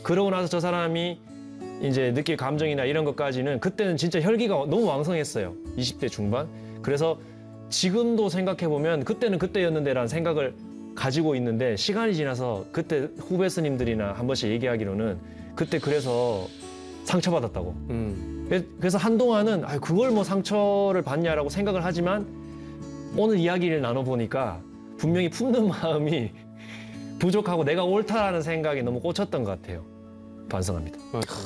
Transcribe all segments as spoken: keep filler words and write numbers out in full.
그러고 나서 저 사람이 이제 느낄 감정이나 이런 것까지는 그때는 진짜 혈기가 너무 왕성했어요. 이십 대 중반. 그래서 지금도 생각해보면 그때는 그때였는데라는 생각을 가지고 있는데 시간이 지나서 그때 후배 스님들이나 한 번씩 얘기하기로는 그때 그래서 상처받았다고. 음. 그래서 한동안은 아, 그걸 뭐 상처를 받냐라고 생각을 하지만 오늘 이야기를 나눠보니까 분명히 품는 마음이 부족하고 내가 옳다라는 생각에 너무 꽂혔던 것 같아요. 반성합니다.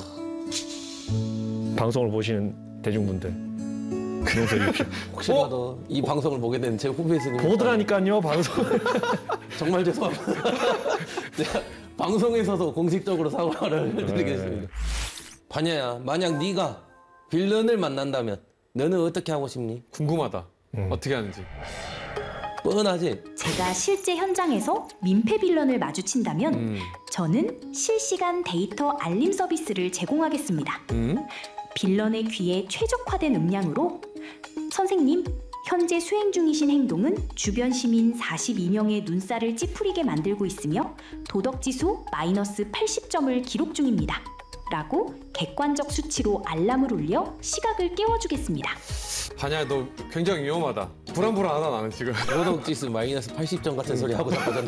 방송을 보시는 대중분들 용서해 주십시오. 혹시라도 어? 이 방송을 보게 된 제 후배 스님 보더라니까요 방송. 정말 죄송합니다. 제가 방송에서도 공식적으로 사과를 드리겠습니다. 반야야, 만약 네가 빌런을 만난다면 너는 어떻게 하고 싶니? 궁금하다. 음. 어떻게 하는지. 뻔하지? 제가 실제 현장에서 민폐 빌런을 마주친다면 음. 저는 실시간 데이터 알림 서비스를 제공하겠습니다. 음? 빌런의 귀에 최적화된 음량으로 선생님, 현재 수행 중이신 행동은 주변 시민 사십이 명의 눈살을 찌푸리게 만들고 있으며 도덕지수 마이너스 팔십 점을 기록 중입니다. 라고 객관적 수치로 알람을 울려 시각을 깨워주겠습니다. 반야야, 너 굉장히 위험하다. 불안불안하다 나는 지금. 도덕지수 마이너스 팔십 점 같은 소리 하고 나오던데.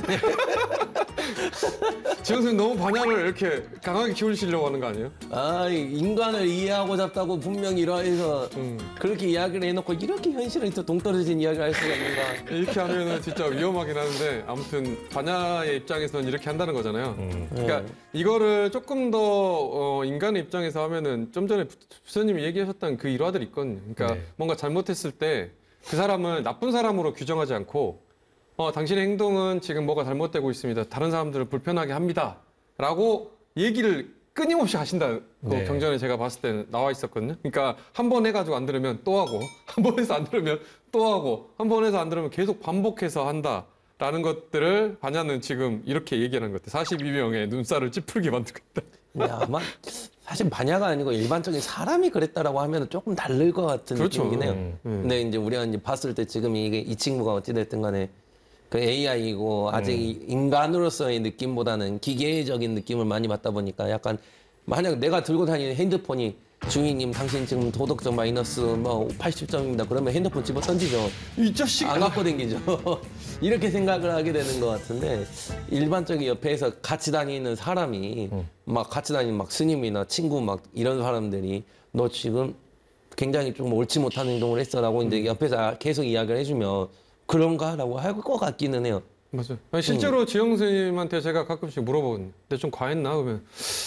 지영 선생님 너무 반야를 이렇게 강하게 키우시려고 하는 거 아니에요? 아, 인간을 이해하고 잡다고 분명히 이러해서 음. 그렇게 이야기를 해놓고 이렇게 현실에 또 동떨어진 이야기를 할 수가 있는가. 이렇게 하면은 진짜 위험하긴 하는데 아무튼 반야의 입장에서는 이렇게 한다는 거잖아요. 음. 그러니까 네. 이거를 조금 더 어, 인간의 입장에서 하면은 좀 전에 부처님이 얘기하셨던 그 일화들이 있거든요. 그러니까 네. 뭔가 잘못했을 때 그 사람을 나쁜 사람으로 규정하지 않고 어, 당신의 행동은 지금 뭐가 잘못되고 있습니다. 다른 사람들을 불편하게 합니다. 라고 얘기를 끊임없이 하신다고 네. 경전에 제가 봤을 때는 나와 있었거든요. 그러니까 한 번 해가지고 안 들으면 또 하고 한 번 해서 안 들으면 또 하고 한 번 해서 안 들으면 계속 반복해서 한다라는 것들을 반야는 지금 이렇게 얘기하는 것 같아요. 사십이 명의 눈살을 찌푸리게 만들고 있다. 야, 아마 사실 반야가 아니고 일반적인 사람이 그랬다라고 하면 조금 다를 것 같은 그렇죠. 느낌이긴 해요. 음, 음. 근데 이제 우리가 이제 봤을 때 지금 이게 이 친구가 어찌됐든 간에 그 에이아이고 아직 음. 인간으로서의 느낌보다는 기계적인 느낌을 많이 받다 보니까 약간 만약 내가 들고 다니는 핸드폰이 주인님 당신 지금 도덕적 마이너스 뭐 팔십 점입니다. 그러면 핸드폰 집어 던지죠. 이 자식 안 갖고 댕기죠. 이렇게 생각을 하게 되는 것 같은데 일반적인 옆에서 같이 다니는 사람이 음. 막 같이 다니는 막 스님이나 친구 막 이런 사람들이 너 지금 굉장히 좀 옳지 못한 행동을 했어라고 음. 이제 옆에서 계속 이야기를 해주면 그런가라고 할 것 같기는 해요. 맞아요. 아니, 실제로 음. 지영 선생님한테 제가 가끔씩 물어보거든요. 근데 좀 과했나? 그러면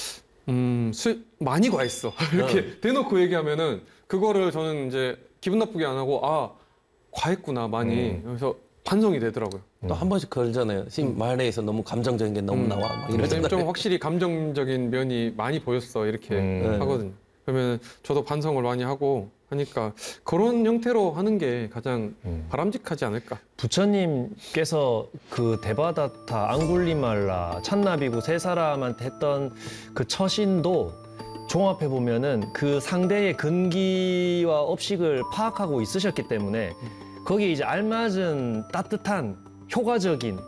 음, 수, 많이 과했어. 이렇게 어. 대놓고 얘기하면은 그거를 저는 이제 기분 나쁘게 안 하고 아, 과했구나, 많이. 음. 그래서 반성이 되더라고요. 또 한 번씩 그러잖아요. 심 음. 말에서 너무 감정적인 게 너무 음. 나와. 막 이러잖아요. 좀 확실히 감정적인 면이 많이 보였어. 이렇게 음. 하거든요. 그러면 저도 반성을 많이 하고 하니까 그런 형태로 하는 게 가장 음. 바람직하지 않을까. 부처님께서 그 데바다타, 앙굴리말라, 찬나비구 세 사람한테 했던 그 처신도 종합해 보면은 그 상대의 근기와 업식을 파악하고 있으셨기 때문에 거기에 이제 알맞은 따뜻한 효과적인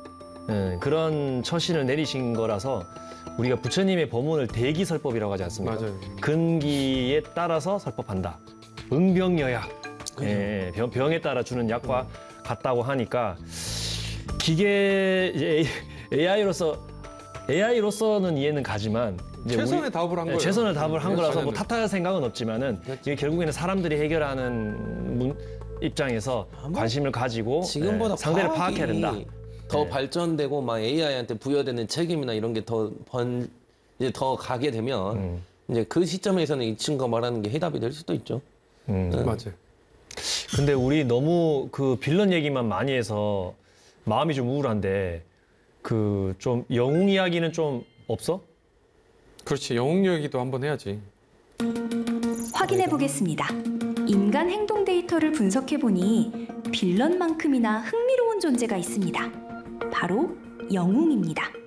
그런 처신을 내리신 거라서 우리가 부처님의 법문을 대기설법이라고 하지 않습니까? 맞아요. 근기에 따라서 설법한다. 응병여약, 예, 병, 병에 따라 주는 약과 음. 같다고 하니까 기계 에이아이로서 에이아이로서는 이해는 가지만 이제 최선의 우리, 답을 한 거예요. 최선의 답을 한 거라서 뭐 탓할 생각은 없지만은 이게 결국에는 사람들이 해결하는 문, 입장에서 관심을 가지고 지금보다 예, 상대를 파악해야 된다. 더 네. 발전되고 막 에이아이한테 부여되는 책임이나 이런 게 더 번 이제 더 가게 되면 음. 이제 그 시점에서는 이 친구가 말하는 게 해답이 될 수도 있죠. 음. 네. 맞아요. 근데 우리 너무 그 빌런 얘기만 많이 해서 마음이 좀 우울한데 그 좀 영웅 이야기는 좀 없어? 그렇지. 영웅 이야기도 한번 해야지. 확인해 보겠습니다. 인간 행동 데이터를 분석해 보니 빌런만큼이나 흥미로운 존재가 있습니다. 바로 영웅입니다.